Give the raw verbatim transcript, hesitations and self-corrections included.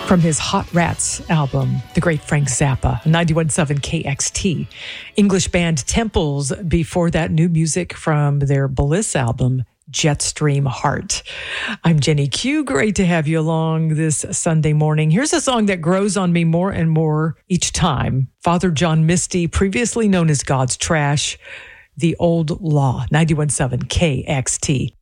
From his Hot Rats album, the great Frank Zappa, ninety-one point seven K X T. English band Temples, before that, new music from their Bliss album, Jetstream Heart. I'm Jenny Q. Great to have you along this Sunday morning. Here's a song that grows on me more and more each time. Father John Misty, previously known as God's Trash, The Old Law, ninety-one point seven K X T.